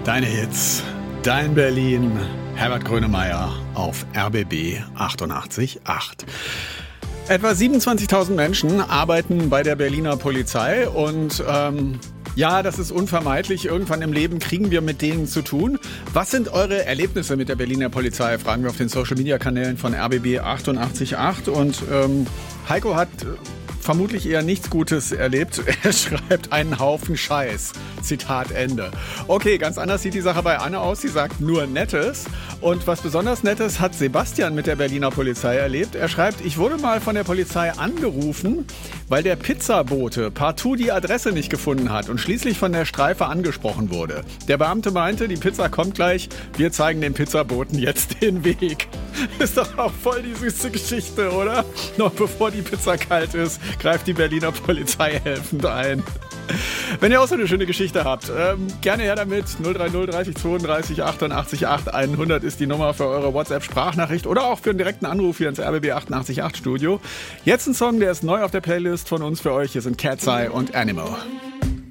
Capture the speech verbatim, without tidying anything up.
Deine Hits, dein Berlin, Herbert Grönemeyer auf R B B achtundachtzig Komma acht. Etwa siebenundzwanzigtausend Menschen arbeiten bei der Berliner Polizei und ähm, ja, das ist unvermeidlich. Irgendwann im Leben kriegen wir mit denen zu tun. Was sind eure Erlebnisse mit der Berliner Polizei? Fragen wir auf den Social-Media-Kanälen von R B B achtundachtzig Komma acht. Und ähm, Heiko hat vermutlich eher nichts Gutes erlebt. Er schreibt einen Haufen Scheiß. Zitat Ende. Okay, ganz anders sieht die Sache bei Anne aus. Sie sagt nur Nettes. Und was besonders Nettes hat Sebastian mit der Berliner Polizei erlebt. Er schreibt, ich wurde mal von der Polizei angerufen, weil der Pizzabote partout die Adresse nicht gefunden hat und schließlich von der Streife angesprochen wurde. Der Beamte meinte, die Pizza kommt gleich, wir zeigen dem Pizzaboten jetzt den Weg. Ist doch auch voll die süße Geschichte, oder? Noch bevor die Pizza kalt ist, greift die Berliner Polizei helfend ein. Wenn ihr auch so eine schöne Geschichte habt, ähm, gerne her damit. null drei null dreißig zweiunddreißig achtundachtzig acht hundert ist die Nummer für eure WhatsApp-Sprachnachricht oder auch für einen direkten Anruf hier ins R B B achtundachtzig Komma acht Studio. Jetzt ein Song, der ist neu auf der Playlist von uns für euch. Hier sind Cat's Eye und Animal.